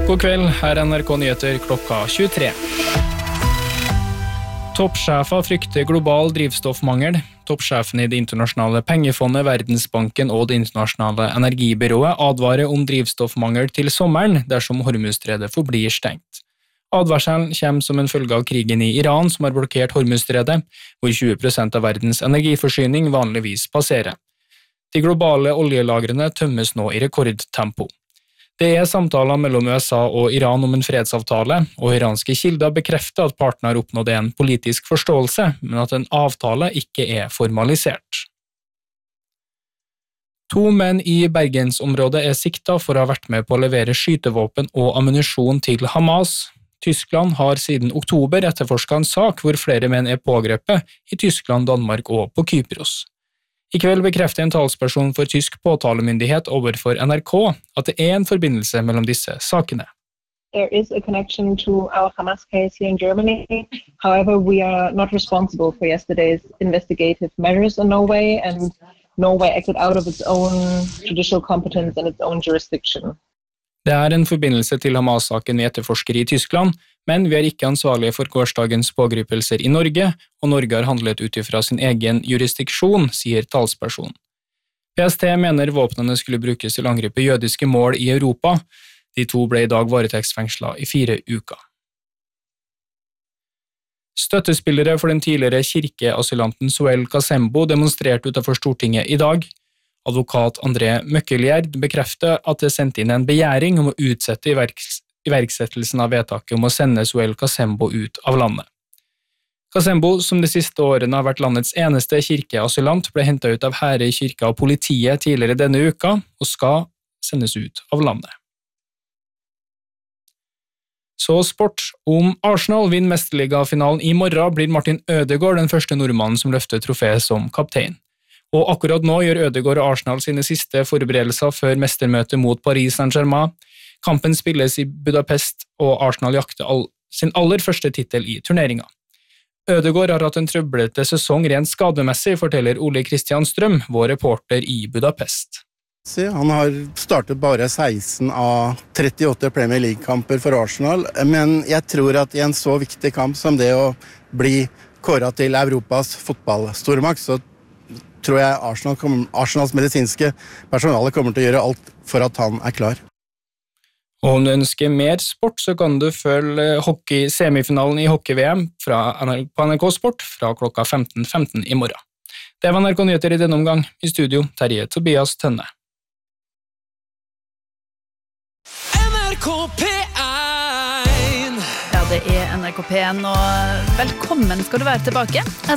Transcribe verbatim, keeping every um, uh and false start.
God kveld, her er N R K Nyheter klokka tjuetre. Toppsjefer frykter global drivstoffmangel. Toppsjefen i det internasjonale pengefondet, Verdensbanken og det internasjonale energibyrået advarer om drivstoffmangel til sommeren dersom Hormuzstredet forblir stengt. Advarselen kommer som en følge av krigen i Iran som har blokkert Hormuzstredet, hvor tjue prosent av verdens energiforsyning vanligvis passerer. De globale oljelagrene tømmes nå i rekordtempo. Det er samtaler mellom U S A og Iran om en fredsavtale, og iranske kilder bekrefter at partene har oppnådd en politisk forståelse, men at en avtale ikke er formalisert. To menn i Bergensområdet er siktet for å ha vært med på å levere skytevåpen og ammunisjon til Hamas. Tyskland har siden oktober etterforsket en sak hvor flere menn er pågrepet i Tyskland, Danmark og på Kypros. I kveld bekrefter en talsperson for tysk påtalemyndighet overfor N R K at det er en forbindelse mellom disse sakene. There is a connection to our Hamas case here in Germany. However, we are not responsible for yesterday's investigative measures in Norway, and Norway acted out of its own judicial competence and its own jurisdiction. Det er en forbindelse til Hamas-saken vi etterforsker i Tyskland, men vi er ikke ansvarlige for gårsdagens pågripelser i Norge, og Norge har handlet ut ifra sin egen jurisdiksjon, sier talsperson. P S T mener våpnene skulle brukes til å angripe jødiske mål i Europa. De to ble i dag varetektsfengslet i fire uker. Støttespillere for den tidligere kirkeasylanten Soel Kasembo demonstrerte utenfor Stortinget i dag. Advokat André Møkkelierd bekrefter at det sendte inn en begjæring om å utsette iverks iverksettelsen av vedtaket om å sende Soel Kasembo ut av landet. Kasembo, som de siste årene har vært landets eneste kirkeasylant, ble hentet ut av Herøy kirke og politiet tidligere denne uka og skal sendes ut av landet. Så sport. Om Arsenal vinner mesterligafinalen i morgen, blir Martin Ødegaard den første nordmannen som løfter trofeet som kaptein. Og akkurat nå gjør Ødegaard og Arsenal sine siste forberedelser før mestermøtet mot Paris Saint-Germain. Kampen spilles i Budapest, og Arsenal jakter all, sin aller første titel i turneringen. Ødegaard har hatt en trøblete sesong rent skademessig, forteller Ole Kristian Strøm, vår reporter i Budapest. Han har startet bare seksten av trettiåtte Premier League-kamper for Arsenal, men jeg tror at i en så viktig kamp som det å bli kåret til Europas fotballstormakt, så tror jeg Arsenal kommer, Arsenals medisinske personale kommer til å gjøre alt for at han er klar. Og om du ønsker mer sport, så kan du følge hockey-semifinalen i hockey-V M fra på N R K Sport fra klokka femten femten i morgen. Det var N R K Nyheter i denne omgang. I studio, Terje Tobias Tønne. N R K P én! Ja, det er N R K P én, og velkommen skal du være tilbake.